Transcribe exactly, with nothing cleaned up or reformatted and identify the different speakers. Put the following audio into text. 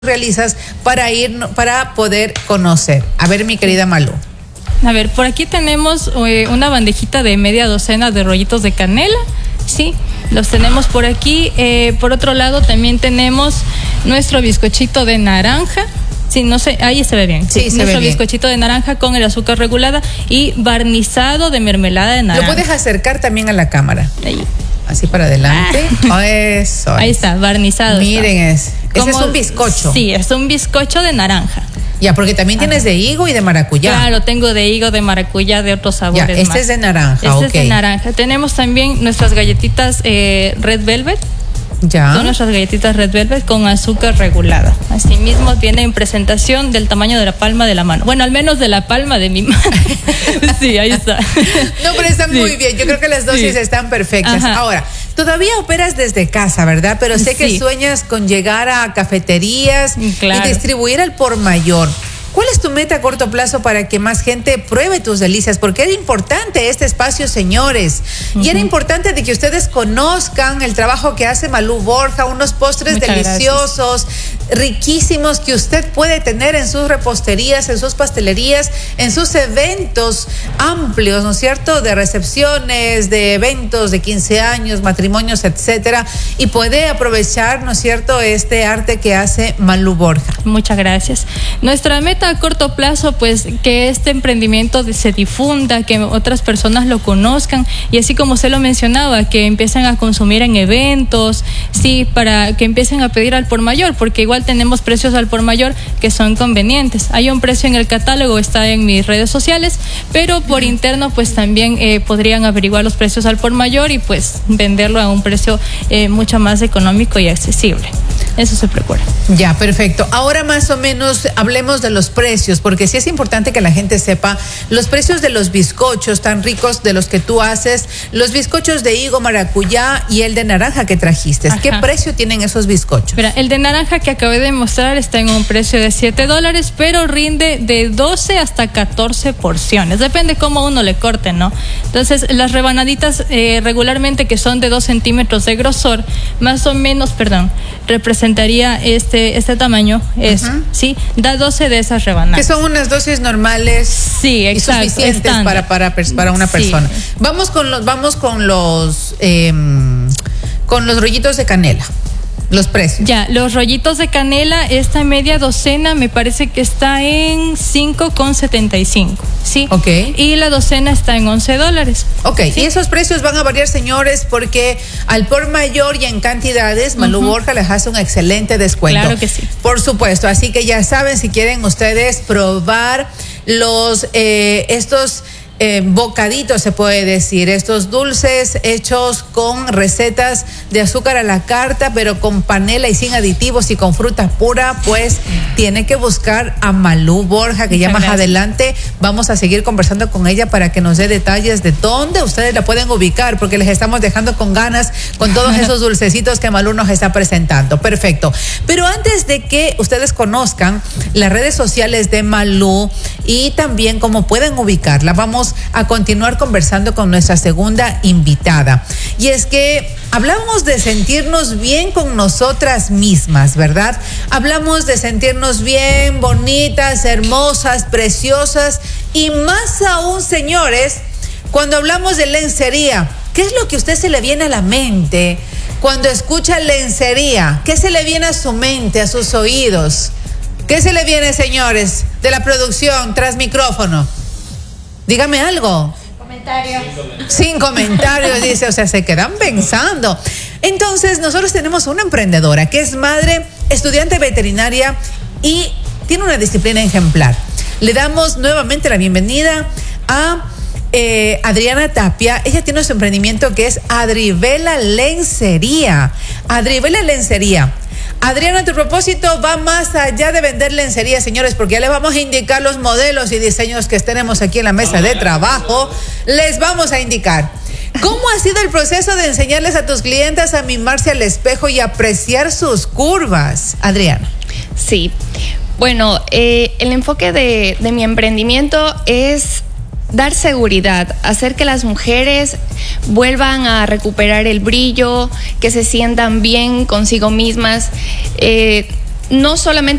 Speaker 1: realizas para ir, para poder conocer. A ver, mi querida Malú.
Speaker 2: A ver, por aquí tenemos eh, una bandejita de media docena de rollitos de canela, sí, los tenemos por aquí. Eh, por otro lado también tenemos nuestro bizcochito de naranja. Sí, no sé, ahí se ve bien.
Speaker 1: Sí,
Speaker 2: sí
Speaker 1: se
Speaker 2: nuestro
Speaker 1: ve bien.
Speaker 2: bizcochito de naranja con el azúcar regulada y barnizado de mermelada de naranja.
Speaker 1: Lo puedes acercar también a la cámara.
Speaker 2: Ahí.
Speaker 1: Así para adelante.
Speaker 2: Ah.
Speaker 1: Oh, eso.
Speaker 2: Ahí está, barnizado.
Speaker 1: Miren,
Speaker 2: está.
Speaker 1: es, ese es un bizcocho.
Speaker 2: Sí, es un bizcocho de naranja.
Speaker 1: Ya, porque también tienes
Speaker 2: Ajá.
Speaker 1: de higo y de maracuyá.
Speaker 2: Claro, tengo de higo, de maracuyá, de otros sabores.
Speaker 1: Ya, este
Speaker 2: más.
Speaker 1: es de naranja.
Speaker 2: Este
Speaker 1: okay.
Speaker 2: es de naranja. Tenemos también nuestras galletitas eh, Red Velvet.
Speaker 1: Ya.
Speaker 2: Son nuestras galletitas Red Velvet con azúcar regulada. Asimismo, viene en presentación del tamaño de la palma de la mano. Bueno, al menos de la palma de mi mano. Sí, ahí está.
Speaker 1: No, pero están sí. muy bien. Yo creo que las dosis sí. están perfectas. Ajá. Ahora, todavía operas desde casa, ¿verdad? Pero sé que sí. sueñas con llegar a cafeterías claro. y distribuir al por mayor. ¿Cuál es tu meta a corto plazo para que más gente pruebe tus delicias? Porque era importante este espacio, señores. Uh-huh. Y era importante de que ustedes conozcan el trabajo que hace Malú Borja, unos postres Muchas deliciosos, gracias. riquísimos, que usted puede tener en sus reposterías, en sus pastelerías, en sus eventos amplios, ¿no es cierto? De recepciones, de eventos de quince años, matrimonios, etcétera. Y puede aprovechar, ¿no es cierto?, este arte que hace Malú Borja.
Speaker 2: Muchas gracias. Nuestra meta a corto plazo, pues que este emprendimiento se difunda, que otras personas lo conozcan y así como usted lo mencionaba, que empiecen a consumir en eventos, sí, para que empiecen a pedir al por mayor, porque igual tenemos precios al por mayor que son convenientes. Hay un precio en el catálogo, está en mis redes sociales, pero por interno pues también eh, podrían averiguar los precios al por mayor y pues venderlo a un precio eh, mucho más económico y accesible. Eso se procura.
Speaker 1: Ya, perfecto. Ahora más o menos hablemos de los precios, porque sí es importante que la gente sepa los precios de los bizcochos tan ricos de los que tú haces, los bizcochos de higo, maracuyá y el de naranja que trajiste. Ajá. ¿Qué precio tienen esos bizcochos?
Speaker 2: Mira, el de naranja que acabé de mostrar está en un precio de siete dólares, pero rinde de doce hasta catorce porciones. Depende cómo uno le corte, ¿no? Entonces, las rebanaditas eh, regularmente que son de dos centímetros de grosor, más o menos, perdón, representaría este, este tamaño, es, uh-huh. ¿sí? Da doce de esas rebanadas.
Speaker 1: Que son unas dosis normales
Speaker 2: sí, exacto,
Speaker 1: y suficientes para, para, para una persona. Sí. Vamos con los, vamos con los, eh, con los rollitos de canela. Los precios.
Speaker 2: Ya, los rollitos de canela, esta media docena me parece que está en cinco con setenta y cinco, ¿sí?
Speaker 1: Ok.
Speaker 2: Y la docena está en once dólares.
Speaker 1: Ok,
Speaker 2: ¿sí?
Speaker 1: Y esos precios van a variar, señores, porque al por mayor y en cantidades, Malú uh-huh. Borja les hace un excelente descuento.
Speaker 2: Claro que sí.
Speaker 1: Por supuesto, así que ya saben, si quieren ustedes probar los, eh, estos... Eh, bocaditos se puede decir, estos dulces hechos con recetas de azúcar a la carta, pero con panela y sin aditivos y con fruta pura, pues tiene que buscar a Malú Borja, que ya más adelante vamos a seguir conversando con ella para que nos dé detalles de dónde ustedes la pueden ubicar, porque les estamos dejando con ganas con todos esos dulcecitos que Malú nos está presentando. Perfecto. Pero antes de que ustedes conozcan las redes sociales de Malú y también cómo pueden ubicarla, vamos a continuar conversando con nuestra segunda invitada. Y es que hablamos de sentirnos bien con nosotras mismas, ¿verdad? Hablamos de sentirnos bien, bonitas, hermosas, preciosas y más aún, señores, cuando hablamos de lencería. ¿Qué es lo que a usted se le viene a la mente cuando escucha lencería? ¿Qué se le viene a su mente, a sus oídos? ¿Qué se le viene, señores, de la producción tras micrófono? Dígame algo.
Speaker 3: Comentarios.
Speaker 1: Sin comentarios, dice, o sea, se quedan pensando. Entonces, nosotros tenemos una emprendedora que es madre, estudiante veterinaria y tiene una disciplina ejemplar. Le damos nuevamente la bienvenida a eh, Adriana Tapia. Ella tiene su emprendimiento que es Adrivela Lencería. Adrivela Lencería. Adriana, tu propósito va más allá de vender lencería, señores, porque ya les vamos a indicar los modelos y diseños que tenemos aquí en la mesa de trabajo. Les vamos a indicar. ¿Cómo ha sido el proceso de enseñarles a tus clientes a mimarse al espejo y apreciar sus curvas, Adriana?
Speaker 3: Sí, bueno, eh, el enfoque de, de mi emprendimiento es dar seguridad, hacer que las mujeres vuelvan a recuperar el brillo, que se sientan bien consigo mismas. Eh, no solamente